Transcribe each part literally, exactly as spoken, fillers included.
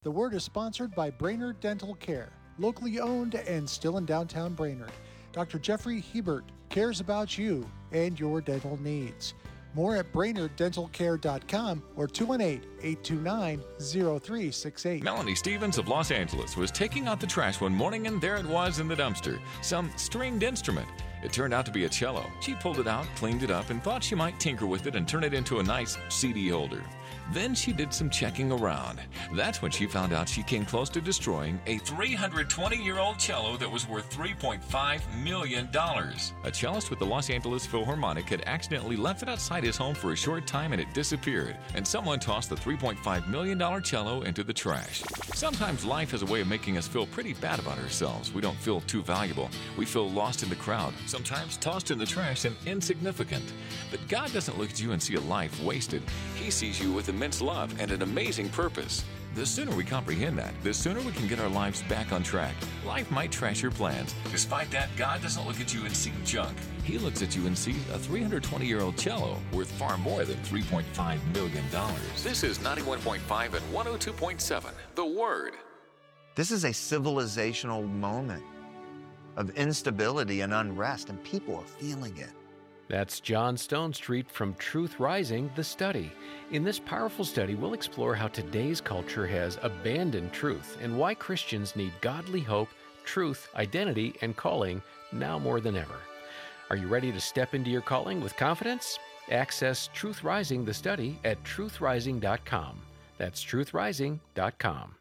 The Word is sponsored by Brainerd Dental Care, locally owned and still in downtown Brainerd. Doctor Jeffrey Hebert cares about you and your dental needs. More at brainerd dental care dot com or two one eight, eight two nine, zero three six eight. Melanie Stevens of Los Angeles was taking out the trash one morning, and there it was in the dumpster, some stringed instrument. It turned out to be a cello. She pulled it out, cleaned it up, and thought she might tinker with it and turn it into a nice C D holder. Then she did some checking around. That's when she found out she came close to destroying a three hundred twenty-year-old cello that was worth three point five million dollars. A cellist with the Los Angeles Philharmonic had accidentally left it outside his home for a short time and it disappeared, and someone tossed the three point five million dollars cello into the trash. Sometimes life has a way of making us feel pretty bad about ourselves. We don't feel too valuable. We feel lost in the crowd, sometimes tossed in the trash and insignificant. But God doesn't look at you and see a life wasted. He sees you with immense love and an amazing purpose. The sooner we comprehend that, the sooner we can get our lives back on track. Life might trash your plans. Despite that, God doesn't look at you and see junk. He looks at you and sees a three hundred twenty-year-old cello worth far more than three point five million dollars. This is ninety-one point five and one oh two point seven, The Word. This is a civilizational moment of instability and unrest, and people are feeling it. That's John Stonestreet from Truth Rising, The Study. In this powerful study, we'll explore how today's culture has abandoned truth and why Christians need godly hope, truth, identity, and calling now more than ever. Are you ready to step into your calling with confidence? Access Truth Rising, The Study at truth rising dot com. That's truth rising dot com.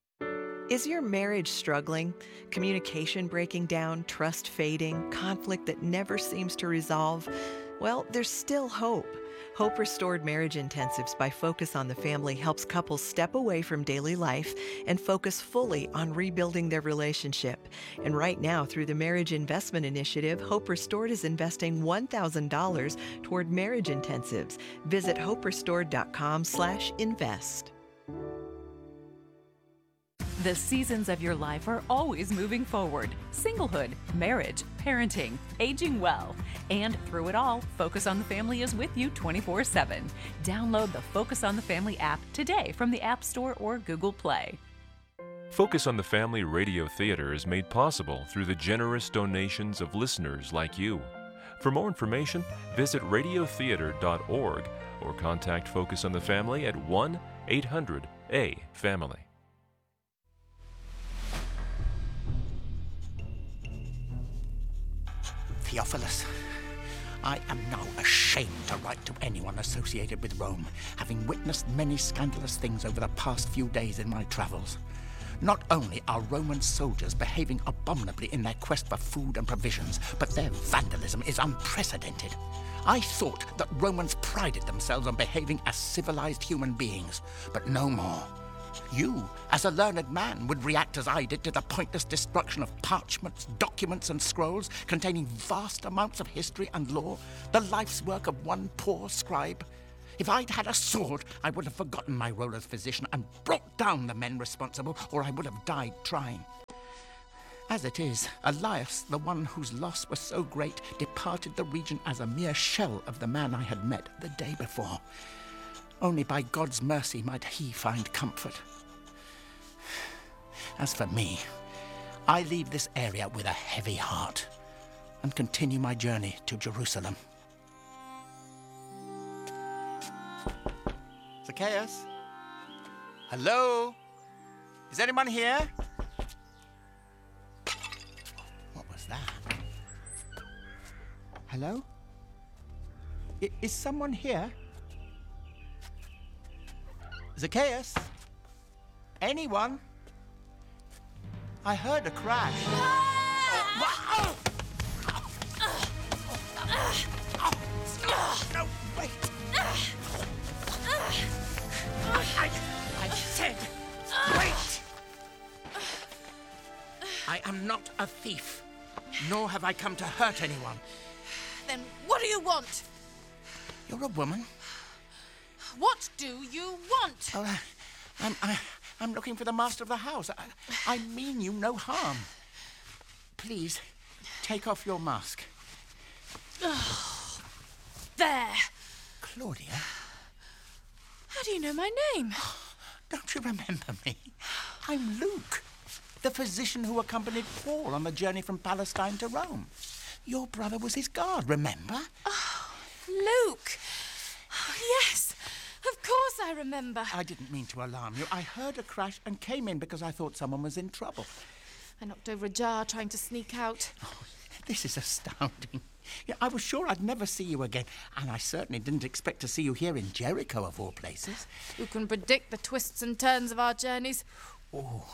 Is your marriage struggling? Communication breaking down, trust fading, conflict that never seems to resolve? Well, there's still hope. Hope Restored Marriage Intensives by Focus on the Family helps couples step away from daily life and focus fully on rebuilding their relationship. And right now, through the Marriage Investment Initiative, Hope Restored is investing one thousand dollars toward marriage intensives. Visit hope restored dot com slash invest. The seasons of your life are always moving forward. Singlehood, marriage, parenting, aging well. And through it all, Focus on the Family is with you twenty-four seven. Download the Focus on the Family app today from the App Store or Google Play. Focus on the Family Radio Theater is made possible through the generous donations of listeners like you. For more information, visit radio theater dot org or contact Focus on the Family at one eight hundred A family. Theophilus, I am now ashamed to write to anyone associated with Rome, having witnessed many scandalous things over the past few days in my travels. Not only are Roman soldiers behaving abominably in their quest for food and provisions, but their vandalism is unprecedented. I thought that Romans prided themselves on behaving as civilized human beings, but no more. You, as a learned man, would react as I did to the pointless destruction of parchments, documents, and scrolls containing vast amounts of history and lore, the life's work of one poor scribe. If I'd had a sword, I would have forgotten my role as physician and brought down the men responsible, or I would have died trying. As it is, Elias, the one whose loss was so great, departed the region as a mere shell of the man I had met the day before. Only by God's mercy might he find comfort. As for me, I leave this area with a heavy heart and continue my journey to Jerusalem. Zacchaeus? Hello? Is anyone here? What was that? Hello? I- is someone here? Zacchaeus? Anyone? I heard a crash. Oh, no, wait. I, I said, wait. I am not a thief, nor have I come to hurt anyone. Then what do you want? You're a woman. What do you want? Oh, uh, I'm, I, I'm looking for the master of the house. I, I mean you no harm. Please, take off your mask. Oh, there. Claudia? How do you know my name? Don't you remember me? I'm Luke, the physician who accompanied Paul on the journey from Palestine to Rome. Your brother was his guard, remember? Oh, Luke! Oh, yes, of course I remember. I didn't mean to alarm you. I heard a crash and came in because I thought someone was in trouble. I knocked over a jar trying to sneak out. Oh, this is astounding. Yeah, I was sure I'd never see you again, and I certainly didn't expect to see you here in Jericho, of all places. Who can predict the twists and turns of our journeys? Oh,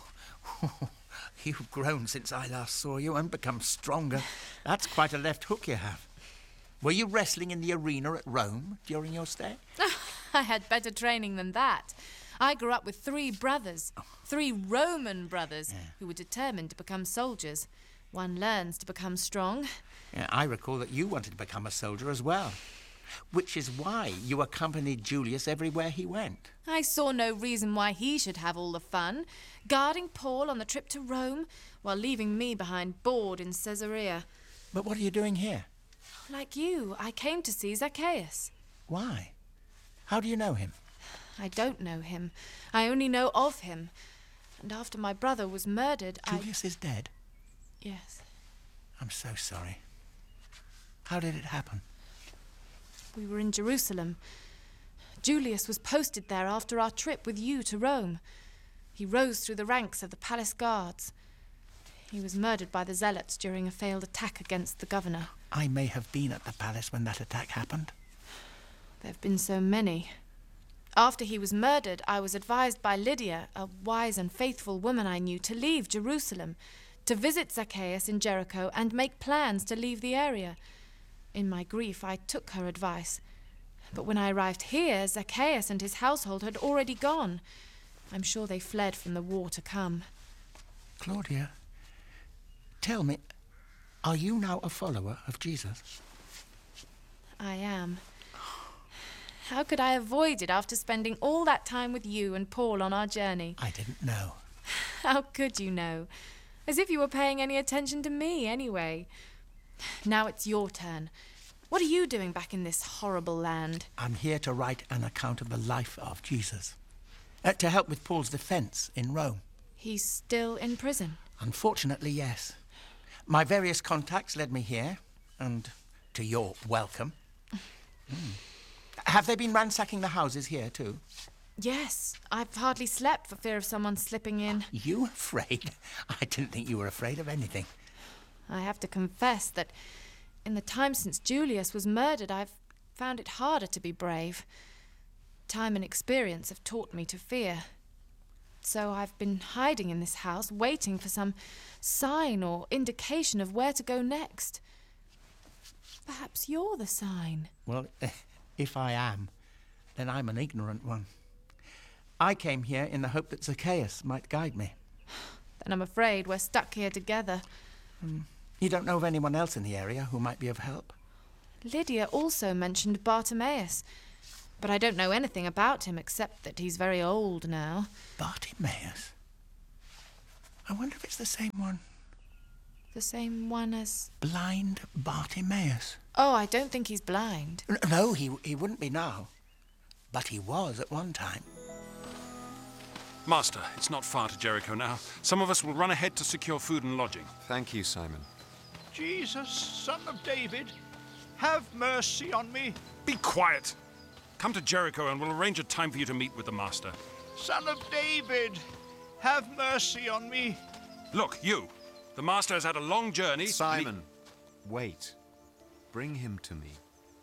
you've grown since I last saw you and become stronger. That's quite a left hook you have. Were you wrestling in the arena at Rome during your stay? I had better training than that. I grew up with three brothers, three Roman brothers, yeah. who were determined to become soldiers. One learns to become strong. Yeah, I recall that you wanted to become a soldier as well, which is why you accompanied Julius everywhere he went. I saw no reason why he should have all the fun, guarding Paul on the trip to Rome while leaving me behind bored in Caesarea. But what are you doing here? Like you, I came to see Zacchaeus. Why? How do you know him? I don't know him. I only know of him. And after my brother was murdered, Julius I... is dead? Yes. I'm so sorry. How did it happen? We were in Jerusalem. Julius was posted there after our trip with you to Rome. He rose through the ranks of the palace guards. He was murdered by the zealots during a failed attack against the governor. I may have been at the palace when that attack happened. There have been so many. After he was murdered, I was advised by Lydia, a wise and faithful woman I knew, to leave Jerusalem, to visit Zacchaeus in Jericho and make plans to leave the area. In my grief, I took her advice. But when I arrived here, Zacchaeus and his household had already gone. I'm sure they fled from the war to come. Claudia, tell me, are you now a follower of Jesus? I am. How could I avoid it after spending all that time with you and Paul on our journey? I didn't know. How could you know? As if you were paying any attention to me, anyway. Now it's your turn. What are you doing back in this horrible land? I'm here to write an account of the life of Jesus. Uh, to help with Paul's defense in Rome. He's still in prison? Unfortunately, yes. My various contacts led me here, and to your welcome. mm. Have they been ransacking the houses here, too? Yes. I've hardly slept for fear of someone slipping in. You afraid? I didn't think you were afraid of anything. I have to confess that in the time since Julius was murdered, I've found it harder to be brave. Time and experience have taught me to fear. So I've been hiding in this house, waiting for some sign or indication of where to go next. Perhaps you're the sign. Well, if I am, then I'm an ignorant one. I came here in the hope that Zacchaeus might guide me. Then I'm afraid we're stuck here together. Mm. You don't know of anyone else in the area who might be of help? Lydia also mentioned Bartimaeus, but I don't know anything about him except that he's very old now. Bartimaeus? I wonder if it's the same one. The same one as... Blind Bartimaeus. Oh, I don't think he's blind. No, he, he wouldn't be now. But he was at one time. Master, it's not far to Jericho now. Some of us will run ahead to secure food and lodging. Thank you, Simon. Jesus, son of David, have mercy on me. Be quiet. Come to Jericho and we'll arrange a time for you to meet with the Master. Son of David, have mercy on me. Look, you. The Master has had a long journey. Simon, he... wait. Bring him to me.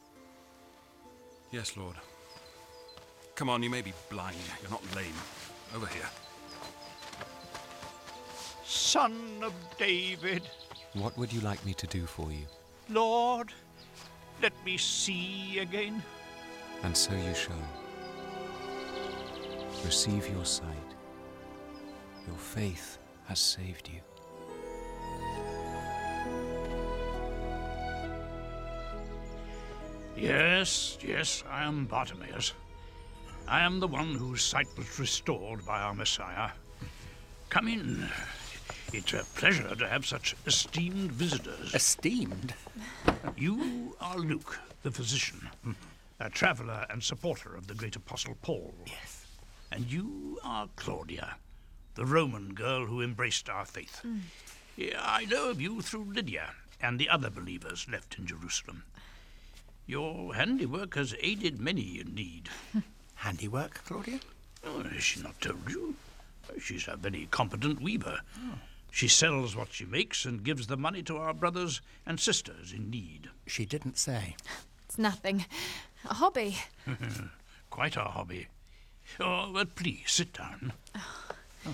Yes, Lord. Come on, you may be blind. You're not lame. Over here. Son of David. What would you like me to do for you? Lord, let me see again. And so you shall. Receive your sight. Your faith has saved you. Yes, yes, I am Bartimaeus. I am the one whose sight was restored by our Messiah. Come in. It's a pleasure to have such esteemed visitors. Esteemed? You are Luke, the physician, a traveller and supporter of the great Apostle Paul. Yes. And you are Claudia, the Roman girl who embraced our faith. Mm. Yeah, I know of you through Lydia and the other believers left in Jerusalem. Your handiwork has aided many in need. Handiwork, Claudia? Oh, has she not told you? She's a very competent weaver. Oh. She sells what she makes and gives the money to our brothers and sisters in need. She didn't say. It's nothing. A hobby. Quite a hobby. Oh, but please, sit down. Oh.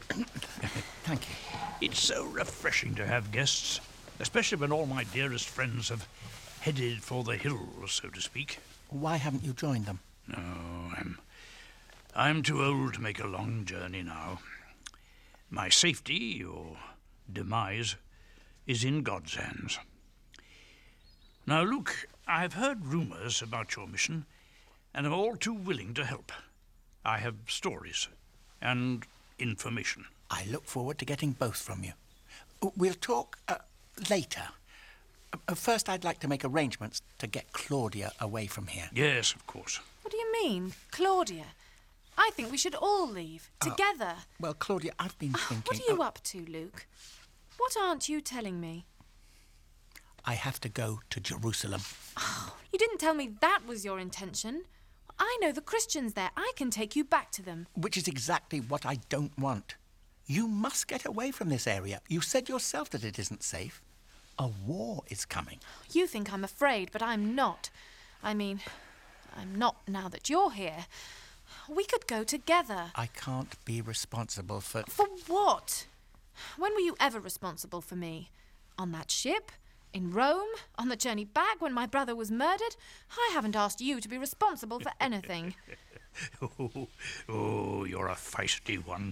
Thank you. It's so refreshing to have guests, especially when all my dearest friends have headed for the hills, so to speak. Why haven't you joined them? No, I'm... I'm too old to make a long journey now. My safety, or demise, is in God's hands. Now, Luke, I've heard rumors about your mission, and am all too willing to help. I have stories and information. I look forward to getting both from you. We'll talk uh, later. Uh, first, I'd like to make arrangements to get Claudia away from here. Yes, of course. What do you mean, Claudia? I think we should all leave, together. Uh, well, Claudia, I've been thinking... What are you up to, Luke? What aren't you telling me? I have to go to Jerusalem. Oh, you didn't tell me that was your intention. I know the Christians there. I can take you back to them. Which is exactly what I don't want. You must get away from this area. You said yourself that it isn't safe. A war is coming. You think I'm afraid, but I'm not. I mean, I'm not now that you're here. We could go together. I can't be responsible for... For what? When were you ever responsible for me? On that ship? In Rome? On the journey back when my brother was murdered? I haven't asked you to be responsible for anything. oh, oh, you're a feisty one.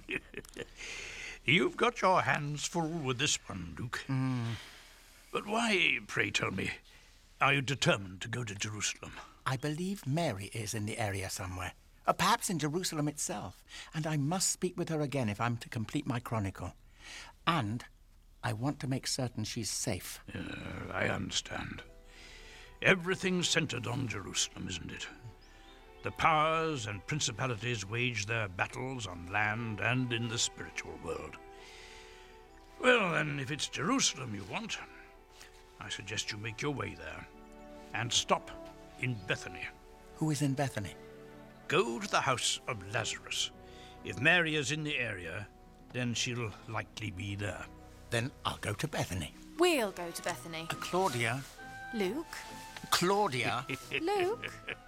You've got your hands full with this one, Luke. Mm. But why, pray tell me, are you determined to go to Jerusalem? I believe Mary is in the area somewhere. Uh, perhaps in Jerusalem itself. And I must speak with her again if I'm to complete my chronicle. And I want to make certain she's safe. Uh, I understand. Everything's centered on Jerusalem, isn't it? The powers and principalities wage their battles on land and in the spiritual world. Well, then, if it's Jerusalem you want, I suggest you make your way there and stop in Bethany. Who is in Bethany? Go to the house of Lazarus. If Mary is in the area, then she'll likely be there. Then I'll go to Bethany. We'll go to Bethany. Uh, Claudia. Luke. Claudia. Luke.